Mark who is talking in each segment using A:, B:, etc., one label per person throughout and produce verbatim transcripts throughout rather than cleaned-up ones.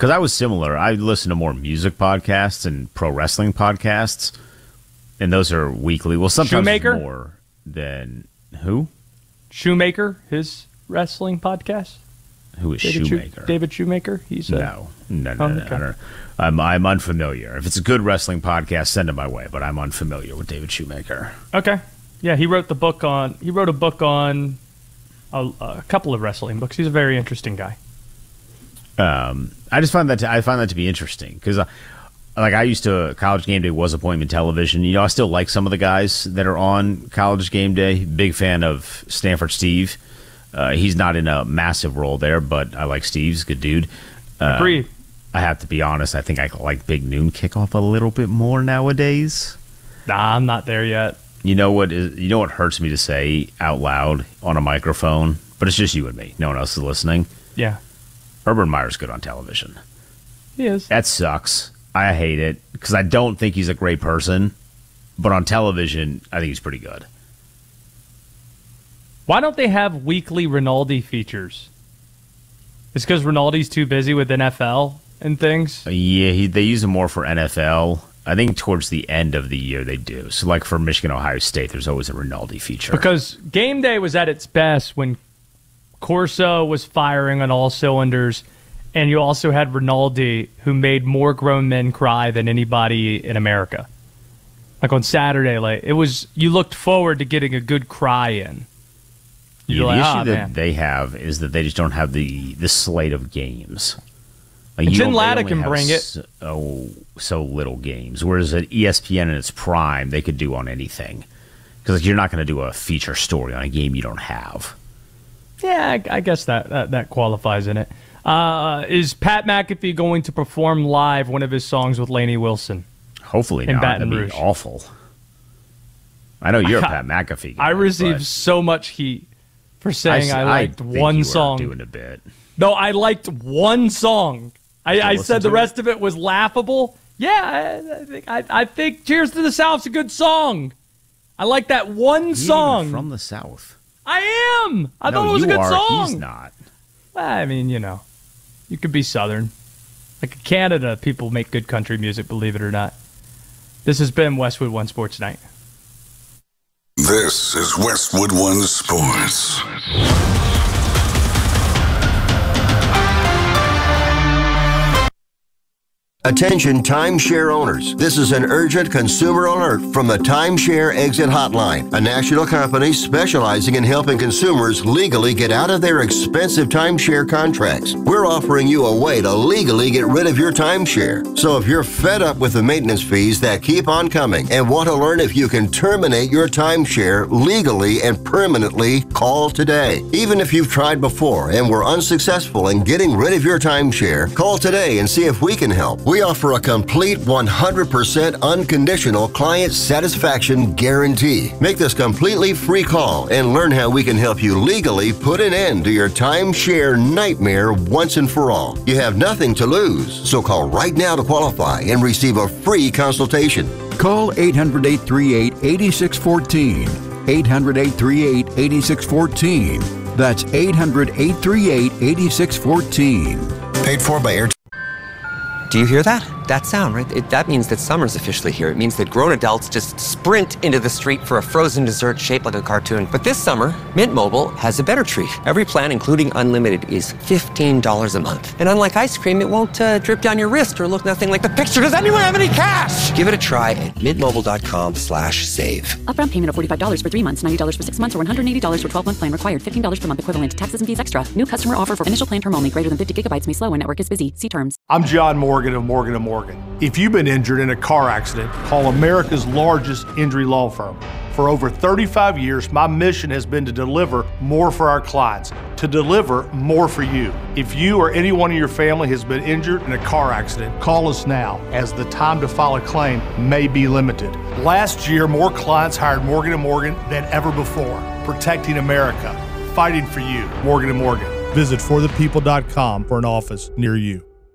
A: Because I was similar. I listen to more music podcasts and pro wrestling podcasts, and those are weekly. Well, sometimes
B: Shoemaker?
A: more than who?
B: Shoemaker, his wrestling podcast.
A: Who is
B: David
A: Shoemaker?
B: Shoe- David Shoemaker. He's a,
A: no, no, no,
B: oh,
A: no.
B: okay.
A: I don't, I'm I'm unfamiliar. If it's a good wrestling podcast, send it my way. But I'm unfamiliar with David Shoemaker.
B: Okay. Yeah, he wrote the book on. He wrote a book on a, a couple of wrestling books. He's a very interesting guy.
A: Um, I just find that to, I find that to be interesting because, uh, like, I used to College Game Day was appointment television. You know, I still like some of the guys that are on College Game Day. Big fan of Stanford Steve. Uh, he's not in a massive role there, but I like Steve. He's a good dude. Uh,
B: Agreed.
A: I have to be honest. I think I like Big Noon Kickoff a little bit more nowadays.
B: Nah, I'm not there yet.
A: You know what? Is, you know what hurts me to say out loud on a microphone, but it's just you and me. No one else is listening.
B: Yeah,
A: Urban Meyer's good on television.
B: he is.
A: That sucks. I hate it because I don't think he's a great person, but on television, I think he's pretty good.
B: Why don't they have weekly Rinaldi features? It's because Rinaldi's too busy with N F L and things.
A: Uh, Yeah, he, they use him more for N F L. I think towards the end of the year they do. So, like for Michigan, Ohio State, there's always a Rinaldi feature.
B: Because Game Day was at its best when Corso was firing on all cylinders, and you also had Rinaldi, who made more grown men cry than anybody in America. Like on Saturday, like it was, you looked forward to getting a good cry in.
A: Yeah,
B: You're
A: the
B: like,
A: issue
B: "Ah,
A: that
B: man."
A: they have is that they just don't have the, the slate of games. Like,
B: And
A: you
B: Tim
A: don't- they
B: Latta
A: only
B: can
A: have
B: bring it.
A: So, so little games. Whereas at E S P N in its prime, they could do on anything. Because like, you're not going to do a feature story on a game you don't have.
B: Yeah, I, I guess that, that that qualifies in it. Uh, is Pat McAfee going to perform live one of his songs with Lainey Wilson?
A: Hopefully
B: In
A: not.
B: Baton
A: That'd
B: Rouge.
A: be awful. I know you're a Pat McAfee guy.
B: I received
A: but
B: so much heat for saying
A: s-
B: I liked
A: think
B: one
A: you were
B: song.
A: doing a bit.
B: No, I liked one song. I, I
A: listen
B: said the
A: to
B: rest of it was laughable. Yeah, I, I think I, I think "Cheers to the South's" a good song. I like that one
A: He's
B: song.
A: even from the South.
B: I am. I
A: no,
B: thought it was
A: you
B: a good
A: are.
B: song.
A: He's not.
B: Well, I mean, you know, you could be Southern. Like in Canada, people make good country music, believe it or not. This has been Westwood One Sports Night.
C: This is Westwood One Sports.
D: Attention timeshare owners. This is an urgent consumer alert from the Timeshare Exit Hotline, a national company specializing in helping consumers legally get out of their expensive timeshare contracts. We're offering you a way to legally get rid of your timeshare. So if you're fed up with the maintenance fees that keep on coming and want to learn if you can terminate your timeshare legally and permanently, call today. Even if you've tried before and were unsuccessful in getting rid of your timeshare, call today and see if we can help. We offer a complete one hundred percent unconditional client satisfaction guarantee. Make this completely free call and learn how we can help you legally put an end to your timeshare nightmare once and for all. You have nothing to lose, so call right now to qualify and receive a free consultation.
E: Call eight hundred, eight three eight, eight six one four. eight hundred, eight three eight, eight six one four. That's eight hundred, eight three eight, eight six one four.
D: Paid for by Air.
F: Do you hear that? That sound, right? It, that means that summer's officially here. It means that grown adults just sprint into the street for a frozen dessert shaped like a cartoon. But this summer, Mint Mobile has a better treat. Every plan, including unlimited, is fifteen dollars a month. And unlike ice cream, it won't uh, drip down your wrist or look nothing like the picture. Does anyone have any cash? Give it a try at mintmobile.com slash save.
G: Upfront payment of forty-five dollars for three months, ninety dollars for six months, or one hundred eighty dollars for twelve-month plan required. fifteen dollars per month equivalent to taxes and fees extra. New customer offer for initial plan term only. Greater than fifty gigabytes may slow when network is busy. See terms.
H: I'm John Morgan of Morgan and Morgan. If you've been injured in a car accident, call America's largest injury law firm. For over thirty-five years, my mission has been to deliver more for our clients, to deliver more for you. If you or anyone in your family has been injured in a car accident, call us now, as the time to file a claim may be limited. Last year, more clients hired Morgan and Morgan than ever before, protecting America, fighting for you. Morgan and Morgan. Visit for the people dot com for an office near you.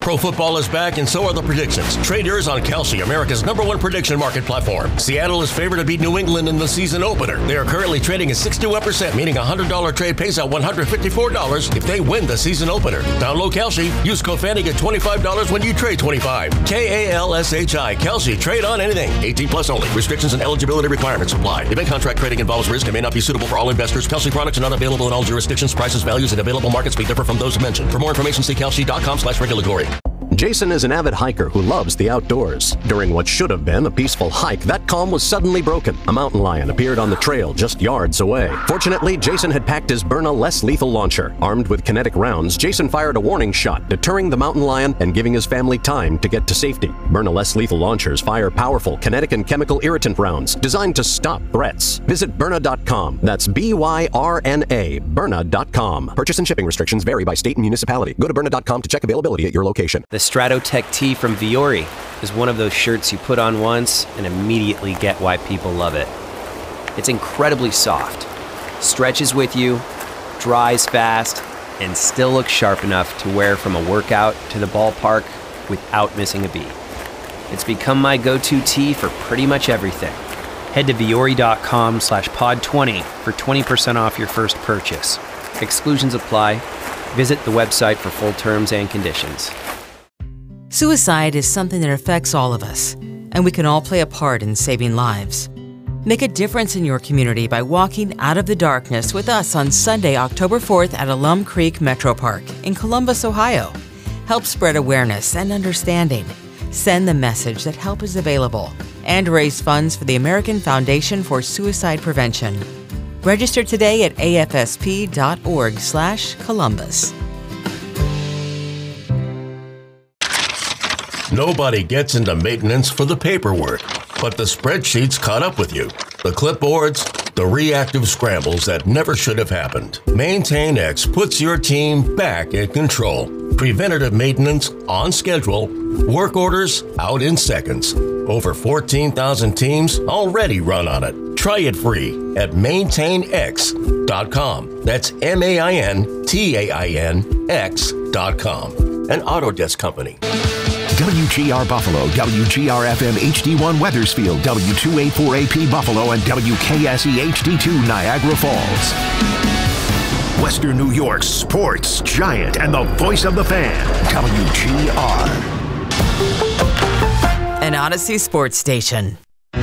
I: Pro football is back and so are the predictions. Trade yours on Kalshi, America's number one prediction market platform. Seattle is favored to beat New England in the season opener. They are currently trading at sixty-one percent, meaning a one hundred dollars trade pays out one hundred fifty-four dollars if they win the season opener. Download Kalshi. Use code Fanny, get twenty-five dollars when you trade twenty-five. K A L S H I. Kalshi. Trade on anything. eighteen plus only. Restrictions and eligibility requirements apply. Event contract trading involves risk and may not be suitable for all investors. Kalshi products are not available in all jurisdictions. Prices, values, and available markets may differ from those mentioned. For more information, see kalshi.com slash regulatory.
J: Jason is an avid hiker who loves the outdoors. During what should have been a peaceful hike, that calm was suddenly broken. A mountain lion appeared on the trail just yards away. Fortunately, Jason had packed his Byrna less lethal launcher. Armed with kinetic rounds, Jason fired a warning shot, deterring the mountain lion and giving his family time to get to safety. Byrna less lethal launchers fire powerful kinetic and chemical irritant rounds designed to stop threats. Visit Byrna dot com. That's B Y R N A, Byrna dot com. Purchase and shipping restrictions vary by state and municipality. Go to Byrna dot com to check availability at your location.
K: The Stratotech tee from Viore is one of those shirts you put on once and immediately get why people love it. It's incredibly soft, stretches with you, dries fast, and still looks sharp enough to wear from a workout to the ballpark without missing a beat. It's become my go-to tee for pretty much everything. Head to Viore.com slash pod 20 for twenty percent off your first purchase. Exclusions apply. Visit the website for full terms and conditions.
L: Suicide is something that affects all of us, and we can all play a part in saving lives. Make a difference in your community by walking out of the darkness with us on Sunday, October fourth at Alum Creek Metro Park in Columbus, Ohio. Help spread awareness and understanding. Send the message that help is available and raise funds for the American Foundation for Suicide Prevention. Register today at A F S P dot org slash Columbus.
I: Nobody gets into maintenance for the paperwork, but the spreadsheets caught up with you. The clipboards, the reactive scrambles that never should have happened. MaintainX puts your team back in control. Preventative maintenance on schedule. Work orders out in seconds. Over fourteen thousand teams already run on it. Try it free at maintain x dot com. That's M A I N T A I N X dot com. An Autodesk company.
M: W G R Buffalo, W G R F M H D one Weathersfield, W two eighty-four A P Buffalo, and W K S E H D two Niagara Falls. Western New York's sports giant and the voice of the fan, W G R.
L: An Odyssey Sports Station.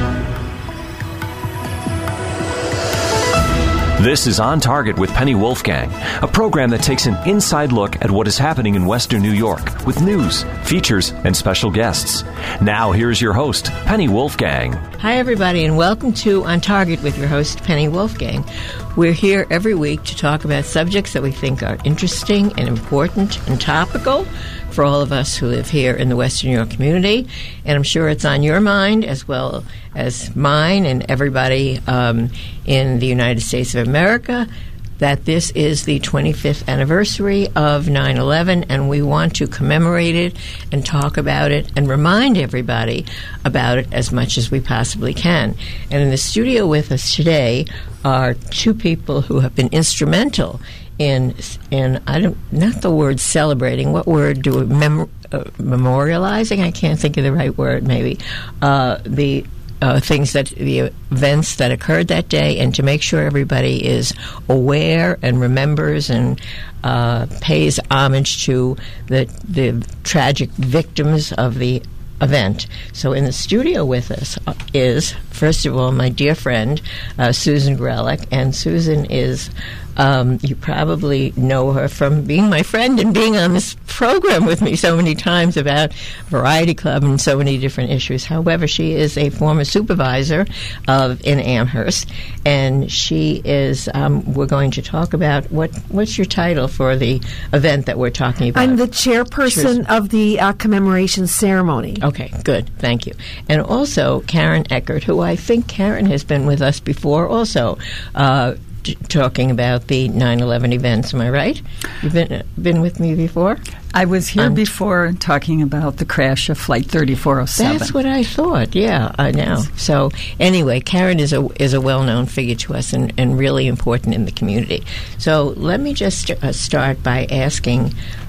N: This is On Target with Penny Wolfgang, a program that takes an inside look at what is happening in Western New York with news, features, and special guests. Now, here's your host, Penny Wolfgang.
O: Hi, everybody, and welcome to On Target with your host, Penny Wolfgang. We're here every week to talk about subjects that we think are interesting and important and topical for all of us who live here in the Western New York community. And I'm sure it's on your mind as well as mine and everybody um, in the United States of America that this is the twenty-fifth anniversary of nine eleven, and we want to commemorate it and talk about it and remind everybody about it as much as we possibly can. And in the studio with us today are two people who have been instrumental in, in I don't, not the word celebrating, what word do we, mem, uh, memorializing? I can't think of the right word, maybe. Uh, the Uh, things that the events that occurred that day, and to make sure everybody is aware and remembers and uh, pays homage to the the tragic victims of the event. So in the studio with us is, first of all, my dear friend uh, Susan Grelick, and Susan is Um, you probably know her from being my friend and being on this program with me so many times about Variety Club and so many different issues. However, she is a former supervisor of in Amherst, and she is, um, we're going to talk about, what what's your title for the event that we're talking about?
P: I'm the chairperson of the uh, commemoration ceremony.
O: Okay, good. Thank you. And also Karen Eckert, who I think Karen has been with us before also, uh, talking about the nine eleven events. Am I right? You've been been with me before?
Q: I was here
O: um,
Q: before talking about the crash of Flight thirty-four oh seven.
O: That's what I thought, yeah, I know. So anyway, Karen is a is a well-known figure to us and, and really important in the community. So let me just uh, start by asking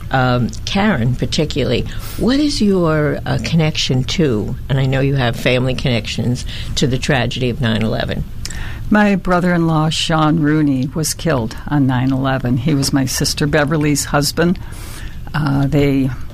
O: Um, Karen, particularly, what is your uh, connection to, and I know you have family connections, to the tragedy of nine eleven?
Q: My brother-in-law, Sean Rooney, was killed on nine eleven. He was my sister Beverly's husband. Uh, they